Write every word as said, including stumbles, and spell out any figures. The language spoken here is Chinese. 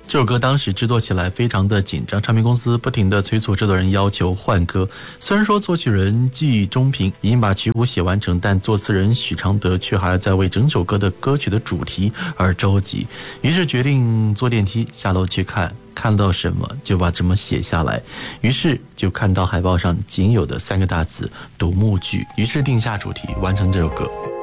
这首歌当时制作起来非常的紧张，唱片公司不停地催促制作人要求换歌。虽然说作曲人季中平已经把曲谱写完成，但作词人许常德却还在为整首歌的歌曲的主题而着急，于是决定坐电梯下楼去看，看到什么就把这么写下来。于是就看到海报上仅有的三个大字独幕剧，于是定下主题，完成这首歌。